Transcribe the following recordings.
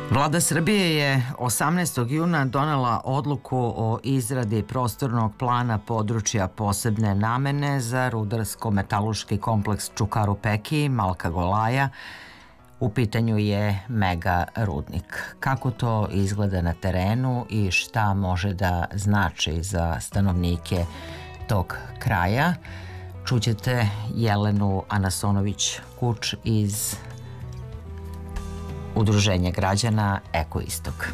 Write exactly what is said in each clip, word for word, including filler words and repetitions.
Vlada Srbije je osamnaestog juna donela odluku o izradi prostornog plana područja posebne namene za rudarsko-metaluški kompleks Čukaru Peki, Malka Golaja. U pitanju je mega rudnik. Kako to izgleda na terenu i šta može da znači za stanovnike tog kraja? Čućete Jelenu Anasonović-Kuč iz Udruženja građana Eko Istok.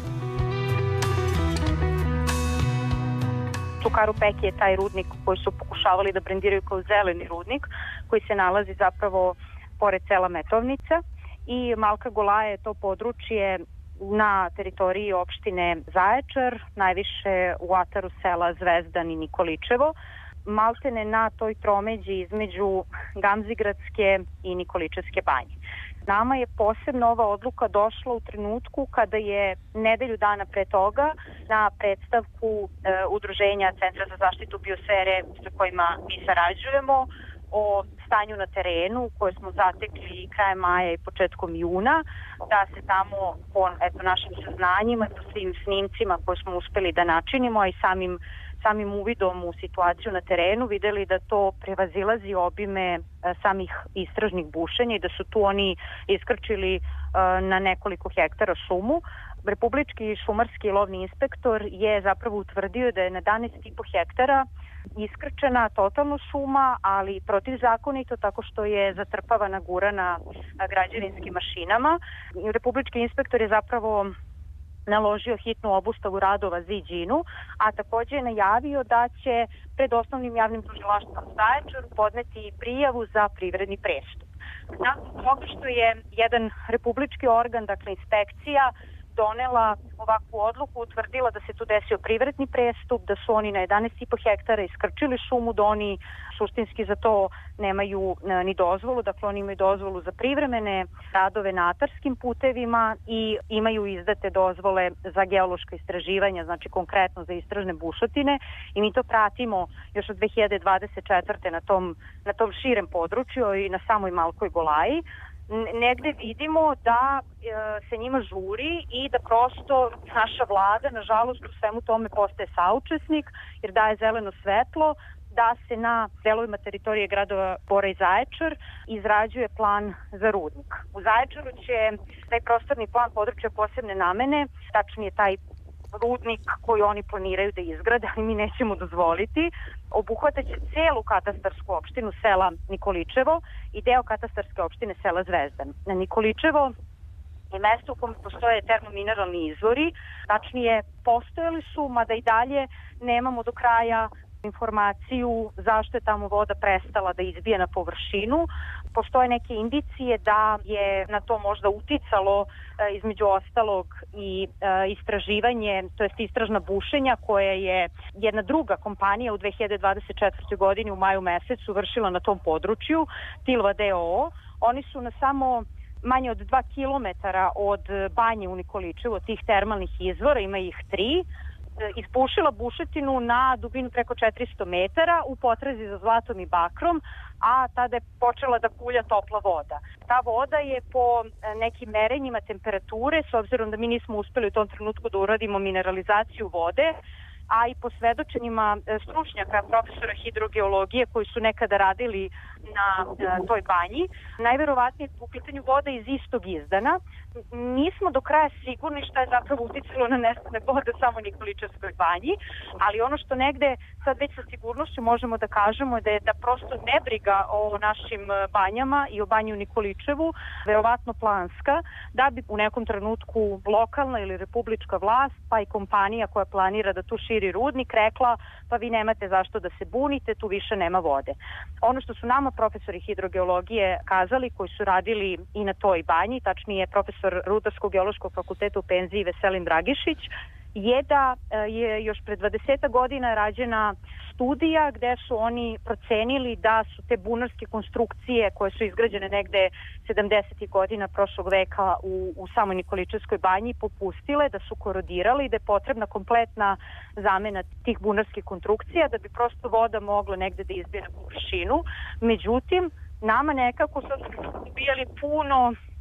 Čukaru Peki je taj rudnik koji su pokušavali da brendiraju kao zeleni rudnik, koji se nalazi zapravo pored sela Metovnica, i Malka Golaja je to područje na teritoriji opštine Zaječar, najviše u ataru sela Zvezdan i Nikoličevo, maltene na toj tromeđi između Gamzigradske i Nikoličevske banje. Nama je posebno ova odluka došla u trenutku kada je nedelju dana pre toga na predstavku e, Udruženja Centra za zaštitu biosfere sa kojima mi sarađujemo o stanju na terenu koje smo zatekli krajem maja i početkom juna, da se tamo po eto, našim saznanjima, po svim snimcima koje smo uspeli da načinimo, a i samim samim uvidom u situaciju na terenu videli da to prevazilazi obime samih istražnih bušenja i da su tu oni iskrčili na nekoliko hektara šumu. Republički šumarski lovni inspektor je zapravo utvrdio da je na jedanaest i po hektara iskrčena totalno šuma, ali protivzakonito tako što je zatrpavana gurana građevinskim mašinama. Republički inspektor je zapravo naložio hitnu obustavu radova Ziđinu, a takođe je najavio da će pred osnovnim javnim tužilaštvom Zaječar podneti prijavu za privredni prestup. Nakon toga što je jedan republički organ, dakle inspekcija, donela ovakvu odluku, utvrdila da se tu desio privredni prestup, da su oni na jedanaest i po hektara iskrčili šumu, da oni suštinski za to nemaju ni dozvolu, dakle oni imaju dozvolu za privremene radove na atarskim putevima i imaju izdate dozvole za geološka istraživanja, znači konkretno za istražne bušotine, i mi to pratimo još od dve hiljade dvadeset četvrte na tom, na tom širem području i na samoj Malkoj Golaji. Negde vidimo da e, se njima žuri i da prosto naša vlada, nažalost, u svemu tome postaje saučesnik jer daje zeleno svetlo da se na delovima teritorije gradova Bora i Zaječar izrađuje plan za rudnik. U Zaječaru će taj prostorni plan područja posebne namene, tačnije taj rudnik koji oni planiraju da izgrade, ali mi nećemo dozvoliti, obuhvataće celu katastarsku opštinu sela Nikoličevo i deo katastarske opštine sela Zvezdan. Na Nikoličevo je mesto u kome postoje termomineralni izvori, tačnije postojali su, mada i dalje nemamo do kraja informaciju zašto je tamo voda prestala da izbije na površinu. Postoje neke indicije da je na to možda uticalo e, između ostalog i e, istraživanje, to jest istražna bušenja koje je jedna druga kompanija u dve hiljade dvadeset četvrtoj godini u maju mesecu vršila na tom području, Tilva d o o. Oni su na samo manje od dva kilometara od banje u Nikoličevu, od tih termalnih izvora, ima ih tri, ispušila bušetinu na dubinu preko četiristo metara u potrazi za zlatom i bakrom, a tada je počela da kulja topla voda. Ta voda je po nekim merenjima temperature, s obzirom da mi nismo uspeli u tom trenutku da uradimo mineralizaciju vode, a i po svedočenjima stručnjaka, profesora hidrogeologije koji su nekada radili na, na toj banji, najverovatnije u pitanju voda iz istog izdana. Nismo do kraja sigurni šta je zapravo uticalo na nestane vode samo u Nikoličevskoj banji, ali ono što negde sad već sa sigurnošću možemo da kažemo da je da prosto nebriga o našim banjama i o banji u Nikoličevu verovatno planska, da bi u nekom trenutku lokalna ili republička vlast, pa i kompanija koja planira da tu širi rudnik, rekla pa vi nemate zašto da se bunite, tu više nema vode. Ono što su nama profesori hidrogeologije kazali, koji su radili i na toj banji, tačnije profesor Rudarsko-geološkog fakulteta u penziji Veselin Dragišić, je da je još pred dvadeset godina rađena studija gde su oni procenili da su te bunarske konstrukcije koje su izgrađene negde sedamdesetih godina prošlog veka u, u samoj Nikoličevskoj banji popustile, da su korodirale i da je potrebna kompletna zamena tih bunarskih konstrukcija da bi prosto voda mogla negde da izbije na površinu. Međutim, nama nekako sad smo dobijali puno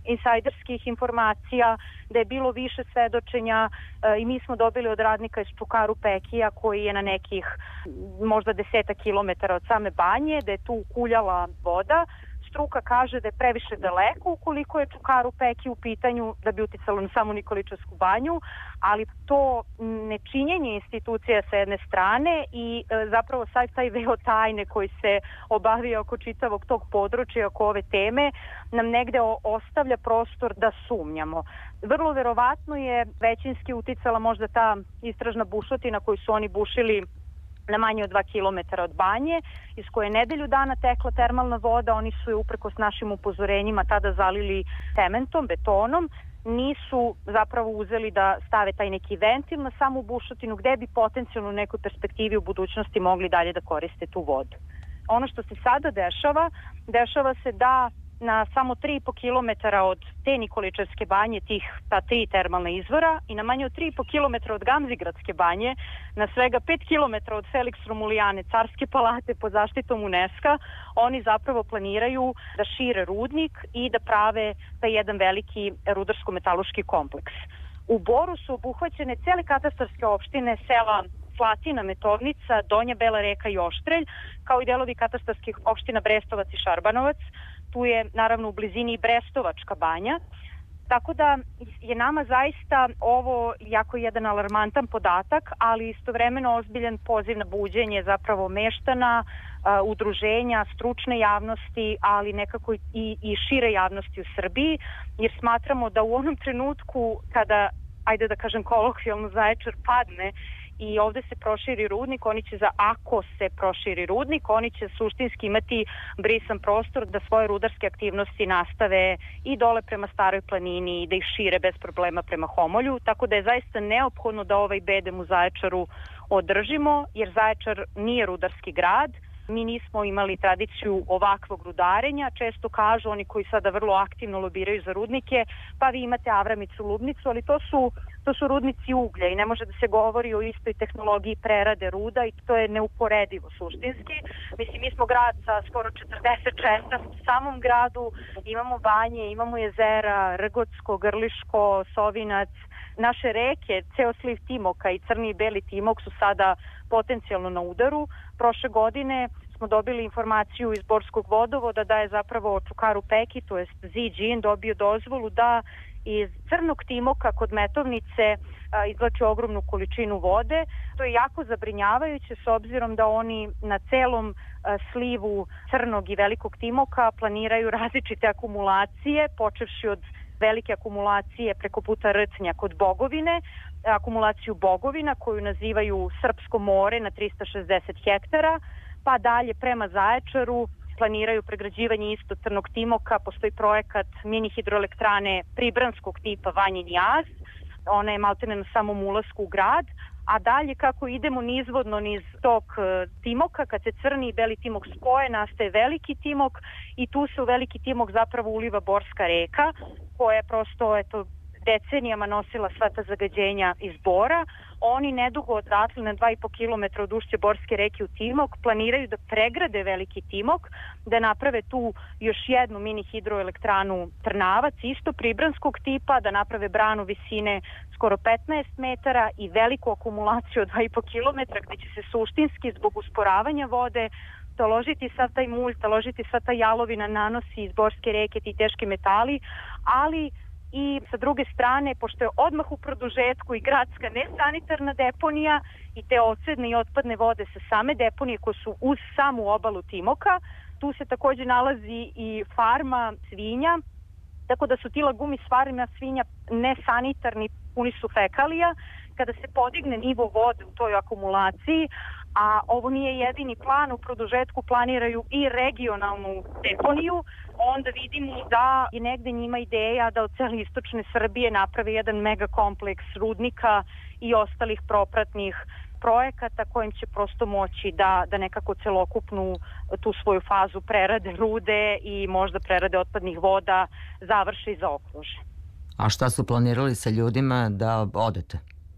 insajderskih informacija, da je bilo više svedočenja i mi smo dobili od radnika iz Čukaru Pekija koji je na nekih možda deseta kilometara od same banje, da je tu kuljala voda. Struka kaže da je previše daleko ukoliko je Čukaru Peki u pitanju da bi uticalo na samu Nikoličevsku banju, ali to nečinjenje institucija sa jedne strane i e, zapravo sad taj veo tajne koji se obavija oko čitavog tog područja, oko ove teme, nam negde ostavlja prostor da sumnjamo. Vrlo verovatno je većinski uticala možda ta istražna bušotina koju su oni bušili na manje od dva kilometra od banje, iz koje je nedelju dana tekla termalna voda. Oni su je uprkos našim upozorenjima tada zalili cementom, betonom. Nisu zapravo uzeli da stave taj neki ventil na samu bušotinu gde bi potencijalno u nekoj perspektivi u budućnosti mogli dalje da koriste tu vodu. Ono što se sada dešava, dešava se da na samo tri i po kilometara od te Nikoličevske banje, tih ta tri termalna izvora, i na manje od tri i po kilometra od Gamzigradske banje, na svega pet kilometara od Felix Romulijane, carske palate pod zaštitom UNESCO, oni zapravo planiraju da šire rudnik i da prave taj jedan veliki rudarsko-metaluški kompleks. U Boru su obuhvaćene cele katastarske opštine, sela Slatina, Metovnica, Donja Bela Reka i Oštrelj, kao i delovi katastarskih opština Brestovac i Šarbanovac. Tu je naravno u blizini i Brestovačka banja. Tako da je nama zaista ovo jako jedan alarmantan podatak, ali istovremeno ozbiljan poziv na buđenje zapravo meštana, udruženja, stručne javnosti, ali nekako i, i šire javnosti u Srbiji, jer smatramo da u onom trenutku kada, ajde da kažem kolokvijalno, Zaječar padne i ovde se proširi rudnik, oni će za, ako se proširi rudnik, oni će suštinski imati brisan prostor da svoje rudarske aktivnosti nastave i dole prema Staroj planini i da ih šire bez problema prema Homolju, tako da je zaista neophodno da ovaj bedem u Zaječaru održimo, jer Zaječar nije rudarski grad. Mi nismo imali tradiciju ovakvog rudarenja. Često kažu oni koji sada vrlo aktivno lobiraju za rudnike, pa vi imate Avramicu, Lubnicu, ali to su, to su rudnici uglja i ne može da se govori o istoj tehnologiji prerade ruda i to je neuporedivo suštinski. Mislim, mi smo grad sa skoro četrdeset česma, u samom gradu imamo banje, imamo jezera, Rgocko, Grliško, Sovinac, naše reke, ceo sliv Timoka i Crni i Beli Timok su sada potencijalno na udaru. Prošle godine smo dobili informaciju iz Borskog vodovoda da je zapravo Čukaru Peki, to jest Ziđin, dobio dozvolu da iz Crnog Timoka kod Metovnice a, izvlači ogromnu količinu vode. To je jako zabrinjavajuće s obzirom da oni na celom a, slivu Crnog i Velikog Timoka planiraju različite akumulacije, počevši od velike akumulacije preko puta Rcnja kod Bogovine, akumulaciju Bogovina koju nazivaju Srpsko more na trista šezdeset hektara, pa dalje prema Zaječaru planiraju pregrađivanje isto Crnog Timoka, postoji projekat mini hidroelektrane pribranskog tipa Vanjin jaz, ona je maltene na samom ulasku u grad, a dalje kako idemo nizvodno niz tog Timoka, kad se Crni i Beli Timok spoje, nastaje Veliki Timok i tu se u Veliki Timok zapravo uliva Borska reka, koja je prosto, eto, decenijama nosila sva ta zagađenja iz Bora. Oni nedugo odatle na dva i po kilometra od ušće Borske reke u Timok planiraju da pregrade Veliki Timok, da naprave tu još jednu mini hidroelektranu Trnavac, isto pribranskog tipa, da naprave branu visine skoro petnaest metara i veliku akumulaciju od dva i po kilometra gde će se suštinski zbog usporavanja vode taložiti sav taj mulj, taložiti sva ta jalovina nanosi iz Borske reke, ti teški metali, ali i sa druge strane, pošto je odmah u produžetku i gradska nesanitarna deponija i te ocedne i otpadne vode sa same deponije koje su uz samu obalu Timoka, tu se takođe nalazi i farma svinja, tako da su ti lagumi s farma svinja nesanitarni, puni su fekalija. Kada se podigne nivo vode u toj akumulaciji, a ovo nije jedini plan, u produžetku planiraju i regionalnu deponiju, onda vidimo da je negde njima ideja da od cele istočne Srbije naprave jedan mega kompleks rudnika i ostalih propratnih projekata kojim će prosto moći da, da nekako celokupnu tu svoju fazu prerade rude i možda prerade otpadnih voda završe i zaokruže. A šta su planirali sa ljudima da odete?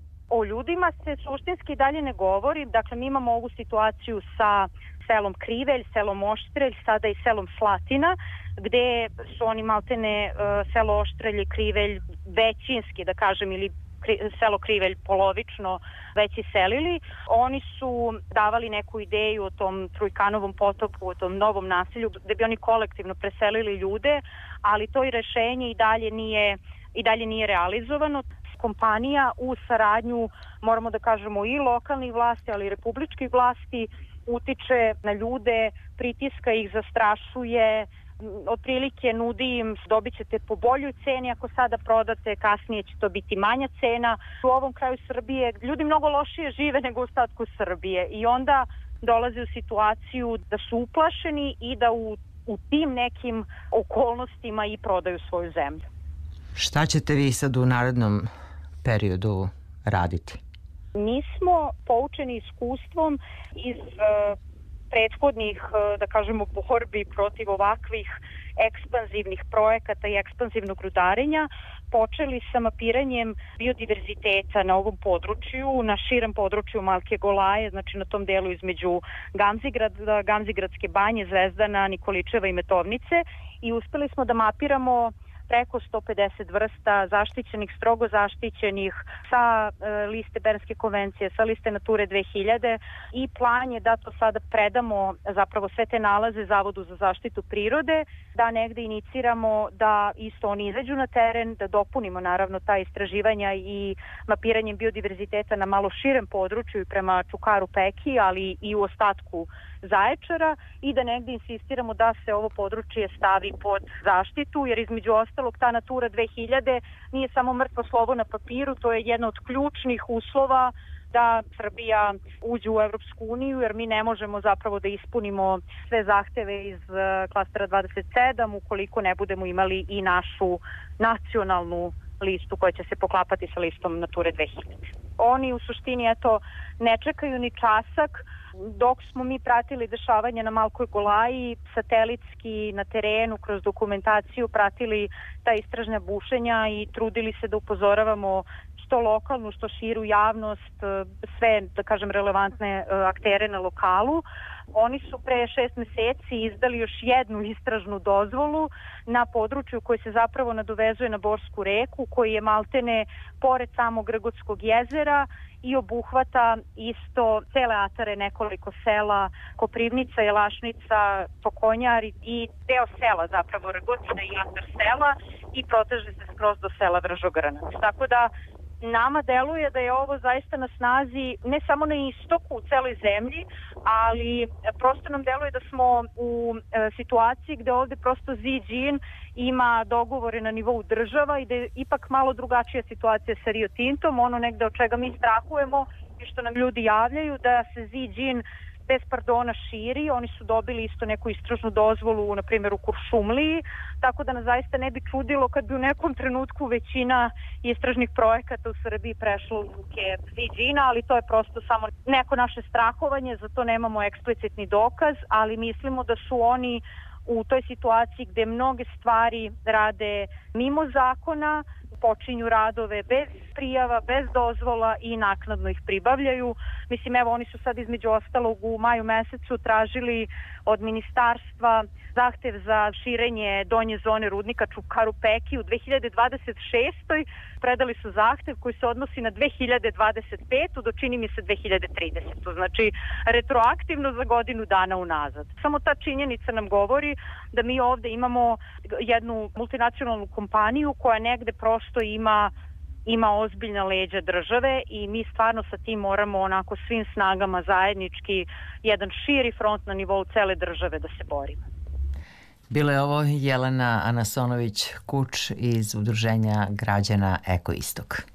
O ljudima se suštinski dalje ne govori. Dakle, mi imamo ovu situaciju sa selom Krivelj, selom Oštrelj, sada i selom Slatina. gde su oni maltene selo Oštrelje, Krivelj, većinski da kažem, ili selo Krivelj polovično već iselili. Oni su davali neku ideju o tom Trujkanovom potopu, o tom novom naselju, gde bi oni kolektivno preselili ljude, ali to i rešenje i dalje nije, i dalje nije realizovano. Kompanija u saradnju, moramo da kažemo, i lokalnih vlasti, ali i republičkih vlasti, utiče na ljude, pritiska ih, zastrašuje, otprilike nudi im dobit ćete po boljoj ceni ako sada prodate, kasnije će to biti manja cena. U ovom kraju Srbije ljudi mnogo lošije žive nego u ostatku Srbije i onda dolaze u situaciju da su uplašeni i da u, u tim nekim okolnostima i prodaju svoju zemlju. Šta ćete vi sad u narednom periodu raditi? Mi smo poučeni iskustvom iz uh, prethodnih, da kažemo, borbi protiv ovakvih ekspanzivnih projekata i ekspanzivnog rudarenja počeli sa mapiranjem biodiverziteta na ovom području, na širem području Malke Golaje, znači na tom delu između Gamzigrada, Gamzigradske banje, Zvezdana, Nikoličeva i Metovnice i uspeli smo da mapiramo preko sto pedeset vrsta zaštićenih, strogo zaštićenih sa e, liste Bernske konvencije, sa liste Nature dve hiljade i plan je da to sada predamo zapravo sve te nalaze Zavodu za zaštitu prirode, da negde iniciramo da isto oni izađu na teren, da dopunimo naravno ta istraživanja i mapiranjem biodiverziteta na malo širem području i prema Čukaru Peki, ali i u ostatku Zaječara i da negde insistiramo da se ovo područje stavi pod zaštitu, jer između ostalog ta Natura dve hiljade nije samo mrtvo slovo na papiru, to je jedno od ključnih uslova da Srbija uđe u Evropsku uniju, jer mi ne možemo zapravo da ispunimo sve zahteve iz klastera dvadeset sedam ukoliko ne budemo imali i našu nacionalnu listu koja će se poklapati sa listom Nature dve hiljade. Oni u suštini eto ne čekaju ni časak. Dok smo mi pratili dešavanja na Malkoj Golaji, satelitski na terenu kroz dokumentaciju pratili ta istražna bušenja i trudili se da upozoravamo što lokalnu, što širu javnost, sve, da kažem, relevantne aktere na lokalu. Oni su pre šest meseci izdali još jednu istražnu dozvolu na području koji se zapravo nadovezuje na Borsku reku, koji je maltene pored samog Grgotskog jezera i obuhvata isto cele atare, nekoliko sela, Koprivnica, Jelašnica, Pokonjar i deo sela zapravo Rgotina i atar sela i proteže se skroz do sela Vržogranac. Tako da nama deluje da je ovo zaista na snazi ne samo na istoku u celoj zemlji, ali prosto nam deluje da smo u e, situaciji gde ovde prosto Xi Jinping ima dogovore na nivou država i da je ipak malo drugačija situacija sa Rio Tintom. Ono negde od čega mi strahujemo i što nam ljudi javljaju da se Xi Jinping bez pardona širi. Oni su dobili isto neku istražnu dozvolu, na primjer u Kuršumliji, tako da nas zaista ne bi čudilo kad bi u nekom trenutku većina istražnih projekata u Srbiji prešla u ruke Xi Jinpinga, ali to je prosto samo neko naše strahovanje, za to nemamo eksplicitni dokaz, ali mislimo da su oni u toj situaciji gde mnoge stvari rade mimo zakona, počinju radove bez prijava, bez dozvola i naknadno ih pribavljaju. Mislim, evo, oni su sad između ostalog u maju mesecu tražili od ministarstva zahtev za širenje donje zone rudnika Čukaru Peki u dve hiljade dvadeset šestoj. Predali su zahtev koji se odnosi na dve hiljade dvadeset petu do čini mi se dve hiljade tridesetu. Znači, retroaktivno za godinu dana unazad. Samo ta činjenica nam govori da mi ovde imamo jednu multinacionalnu kompaniju koja negde prosto ima ima ozbiljna leđa države i mi stvarno sa tim moramo onako svim snagama zajednički jedan širi front na nivou cele države da se borimo. Bila je ovo Jelena Anasonović-Kuč iz Udruženja građana Eko Istok.